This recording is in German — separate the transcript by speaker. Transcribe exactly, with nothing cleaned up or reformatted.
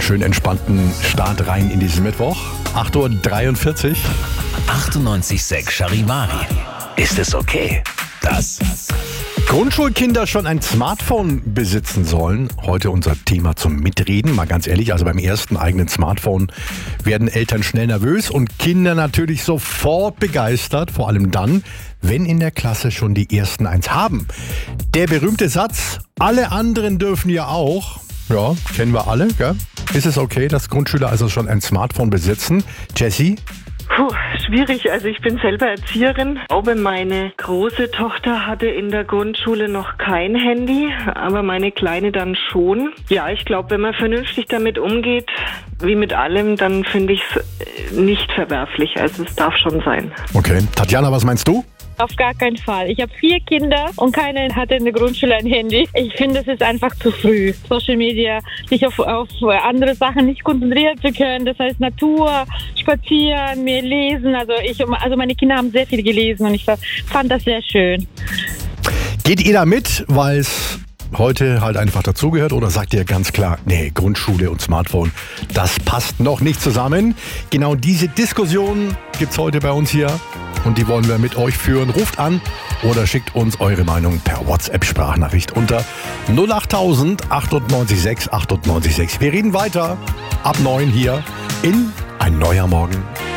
Speaker 1: schön entspannten Start rein in diesen Mittwoch. acht Uhr dreiundvierzig.
Speaker 2: achtundneunzig Komma sechs Charivari. Ist es okay, dass
Speaker 1: Grundschulkinder schon ein Smartphone besitzen sollen? Heute unser Thema zum Mitreden. Mal ganz ehrlich, also beim ersten eigenen Smartphone werden Eltern schnell nervös und Kinder natürlich sofort begeistert. Vor allem dann, wenn in der Klasse schon die ersten eins haben. Der berühmte Satz, alle anderen dürfen ja auch. Ja, kennen wir alle, gell? Ist es okay, dass Grundschüler also schon ein Smartphone besitzen? Jessie?
Speaker 3: Puh, schwierig. Also ich bin selber Erzieherin. Ich glaube, meine große Tochter hatte in der Grundschule noch kein Handy, aber meine Kleine dann schon. Ja, ich glaube, wenn man vernünftig damit umgeht, wie mit allem, dann finde ich es nicht verwerflich. Also es darf schon sein.
Speaker 1: Okay. Tatjana, was meinst du?
Speaker 4: Auf gar keinen Fall. Ich habe vier Kinder und keiner hatte in der Grundschule ein Handy. Ich finde, es ist einfach zu früh. Social Media, sich auf, auf andere Sachen nicht konzentrieren zu können. Das heißt Natur, spazieren, mehr lesen. Also ich, also meine Kinder haben sehr viel gelesen und ich fand das sehr schön.
Speaker 1: Geht ihr da mit, weil es heute halt einfach dazugehört, oder sagt ihr ganz klar, nee, Grundschule und Smartphone, das passt noch nicht zusammen? Genau diese Diskussion gibt's heute bei uns hier und die wollen wir mit euch führen. Ruft an oder schickt uns eure Meinung per WhatsApp-Sprachnachricht unter null acht tausend achtundneunzig sechs achtundneunzig sechs. Wir reden weiter ab neun hier in Ein neuer Morgen.